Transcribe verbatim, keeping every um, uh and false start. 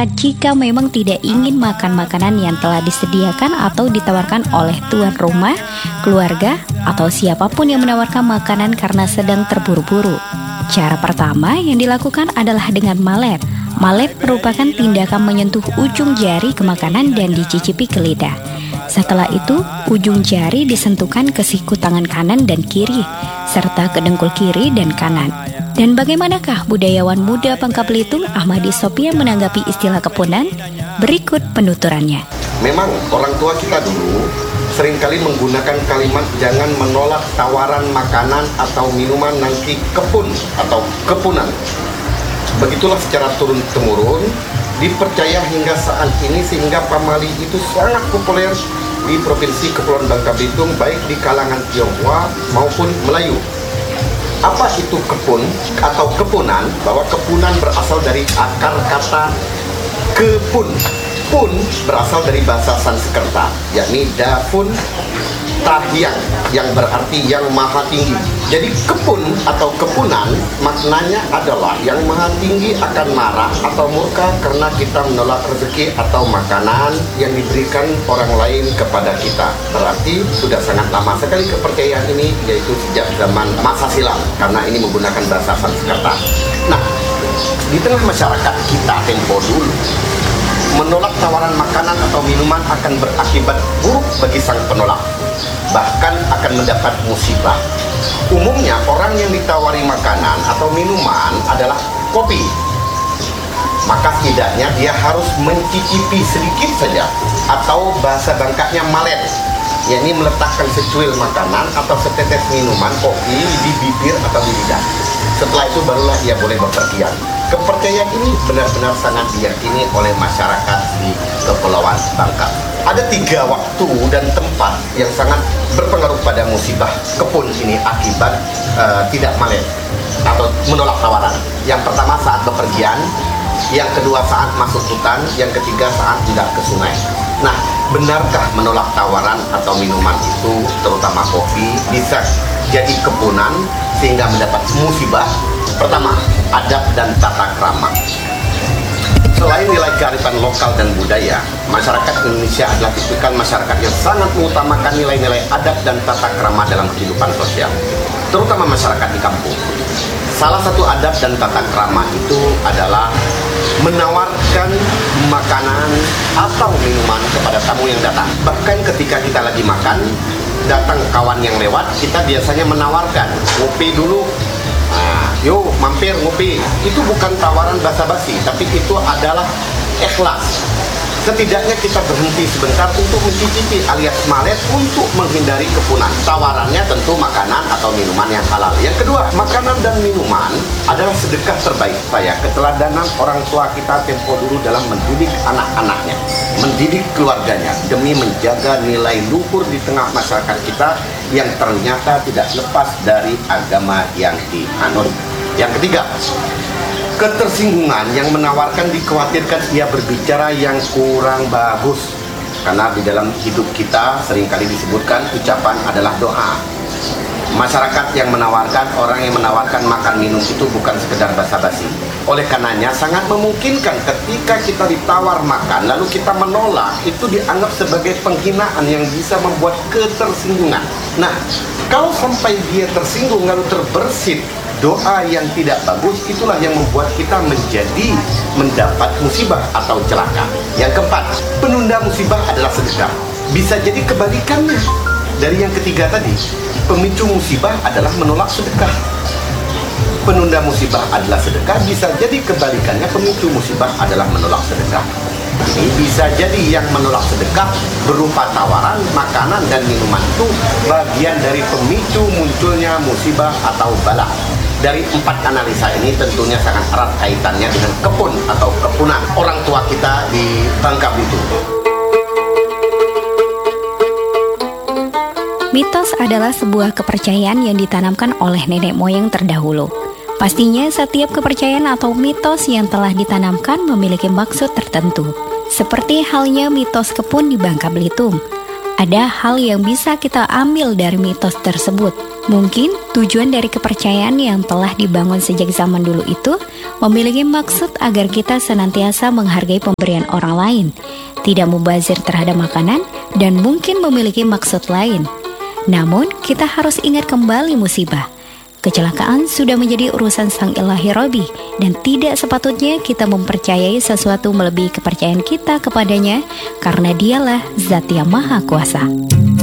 masyarakat jika memang tidak ingin makan makanan yang telah disediakan atau ditawarkan oleh tuan rumah, keluarga, atau siapapun yang menawarkan makanan karena sedang terburu-buru. Cara pertama yang dilakukan adalah dengan malet. Malet merupakan tindakan menyentuh ujung jari ke makanan dan dicicipi ke lidah. Setelah itu, ujung jari disentuhkan ke siku tangan kanan dan kiri, serta ke dengkul kiri dan kanan. Dan bagaimanakah budayawan muda Bangka Belitung Ahmadi Sopian menanggapi istilah kepunan? Berikut penuturannya. Memang orang tua kita dulu seringkali menggunakan kalimat jangan menolak tawaran makanan atau minuman nanti kepun atau kepunan. Begitulah secara turun-temurun dipercaya hingga saat ini sehingga pamali itu sangat populer di Provinsi Kepulauan Bangka Belitung baik di kalangan Tionghoa maupun Melayu. Apa itu kepun atau kepunan? Bahwa kepunan berasal dari akar kata kepun. Pun berasal dari bahasa Sanskerta, yakni dafun tahyang, yang berarti yang maha tinggi. Jadi kepun atau kepunan maknanya adalah yang maha tinggi akan marah atau murka karena kita menolak rezeki atau makanan yang diberikan orang lain kepada kita. Berarti sudah sangat lama sekali kepercayaan ini, yaitu sejak zaman masa silam, karena ini menggunakan bahasa Sanskerta. Nah, di tengah masyarakat kita tempo dulu, menolak tawaran makanan atau minuman akan berakibat buruk bagi sang penolak, bahkan akan mendapat musibah. Umumnya orang yang ditawari makanan atau minuman adalah kopi, maka setidaknya dia harus mencicipi sedikit saja, atau bahasa Bangkanya malet, yakni meletakkan secuil makanan atau setetes minuman kopi di bibir atau di lidah. Setelah itu barulah ia boleh bepergian. Kepercayaan ini benar-benar sangat diyakini oleh masyarakat di Kepulauan Bangka. Ada tiga waktu dan tempat yang sangat berpengaruh pada musibah kepun ini akibat uh, tidak malet atau menolak tawaran. Yang pertama saat bepergian, yang kedua saat masuk hutan, yang ketiga saat tidak ke sungai. Nah, benarkah menolak tawaran atau minuman itu, terutama kopi, bisa jadi kepunan sehingga mendapat musibah? Pertama, adab dan tata krama. Selain nilai kearifan lokal dan budaya, masyarakat Indonesia adalah tipikal masyarakat yang sangat mengutamakan nilai-nilai adab dan tata krama dalam kehidupan sosial, terutama masyarakat di kampung. Salah satu adab dan tata krama itu adalah menawarkan makanan atau minuman kepada tamu yang datang. Bahkan ketika kita lagi makan, datang kawan yang lewat, kita biasanya menawarkan, ngopi dulu. Nah, yuk mampir ngopi. Itu bukan tawaran basa-basi, tapi itu adalah ikhlas. Setidaknya kita berhenti sebentar untuk mencicipi alias malet untuk menghindari kepunan. Tawarannya tentu makanan atau minuman yang halal. Yang kedua, makanan dan minuman adalah sedekah terbaik saya. Keteladanan orang tua kita tempo dulu dalam mendidik anak-anaknya, mendidik keluarganya demi menjaga nilai luhur di tengah masyarakat kita yang ternyata tidak lepas dari agama yang dianut. Yang ketiga, ketersinggungan yang menawarkan dikhawatirkan ia berbicara yang kurang bagus. Karena di dalam hidup kita seringkali disebutkan ucapan adalah doa. Masyarakat yang menawarkan, orang yang menawarkan makan minum itu bukan sekedar basa-basi. Oleh karenanya sangat memungkinkan ketika kita ditawar makan lalu kita menolak, itu dianggap sebagai penghinaan yang bisa membuat ketersinggungan. Nah, kalau sampai dia tersinggung lalu terbersit doa yang tidak bagus, itulah yang membuat kita menjadi mendapat musibah atau celaka. Yang keempat, penunda musibah adalah sedekah. Bisa jadi kebalikannya dari yang ketiga tadi. Pemicu musibah adalah menolak sedekah. Penunda musibah adalah sedekah, bisa jadi kebalikannya pemicu musibah adalah menolak sedekah. Ini bisa jadi yang menolak sedekah berupa tawaran makanan dan minuman itu bagian dari pemicu munculnya musibah atau bala. Dari empat analisa ini tentunya sangat erat kaitannya dengan kepun atau kepunan orang tua kita di Bangka Belitung. Mitos adalah sebuah kepercayaan yang ditanamkan oleh nenek moyang terdahulu. Pastinya setiap kepercayaan atau mitos yang telah ditanamkan memiliki maksud tertentu. Seperti halnya mitos kepun di Bangka Belitung. Ada hal yang bisa kita ambil dari mitos tersebut. Mungkin tujuan dari kepercayaan yang telah dibangun sejak zaman dulu itu memiliki maksud agar kita senantiasa menghargai pemberian orang lain, tidak mubazir terhadap makanan, dan mungkin memiliki maksud lain. Namun, kita harus ingat kembali musibah. Kecelakaan sudah menjadi urusan Sang Ilahi Robbi, dan tidak sepatutnya kita mempercayai sesuatu melebihi kepercayaan kita kepadanya, karena dialah Zat yang Maha Kuasa.